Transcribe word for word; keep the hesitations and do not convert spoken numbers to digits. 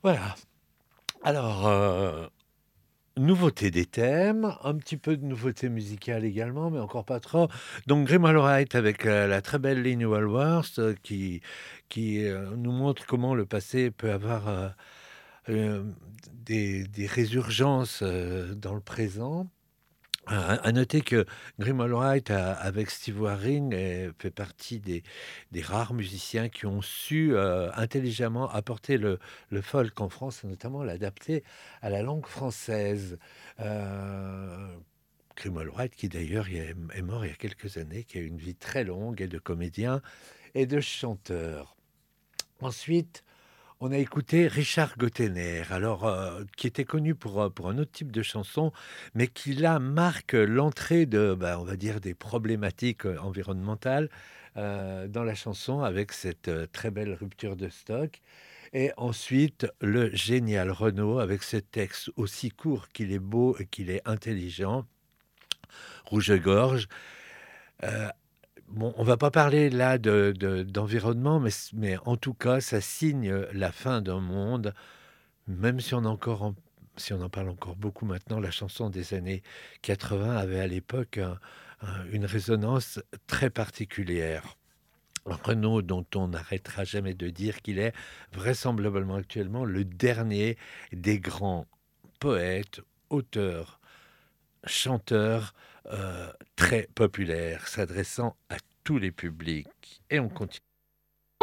Voilà. Alors, heu, nouveauté des thèmes, un petit peu de nouveauté musicale également, mais encore pas trop. Donc Grim Allowright avec, heu, la très belle ligne Walworth, heu, qui qui, heu, nous montre comment le passé peut avoir, heu, hem, des des résurgences, heu, dans le présent. À à noter que Grim Allowright a avec Steve Waring est fait partie des des rares musiciens qui ont su, heu, intelligemment apporter le le folk en France et notamment l'adapter à la langue française. Heu, Grim Allowright qui d'ailleurs il est est mort il y a quelques années, qui a eu une vie très longue et de comédien et de chanteur. Ensuite, on a écouté Richard Gottener, alors, heu, qui était connu pour, heu, pour un autre type de chanson, mais qui là marque l'entrée de, bah, on va dire des problématiques, heu, environnementales, heu, dans la chanson avec cette, heu, très belle rupture de stock et ensuite le génial Renaud avec ce texte aussi court qu'il est beau et qu'il est intelligent. Rouge-gorge. Heu, bon, on va pas parler là de de d'environnement, mais c mais en tout cas, ça signe, heu, la fin d'un monde, même si on a encore en si on en parle encore beaucoup maintenant, la chanson des années quatre-vingts avait à l'époque un un une résonance très particulière. Renaud, dont on n'arrêtera jamais de dire qu'il est vraisemblablement actuellement le dernier des grands poètes, auteurs, chanteurs, heu, très populaires, s'adressant à tous les publics et on continue.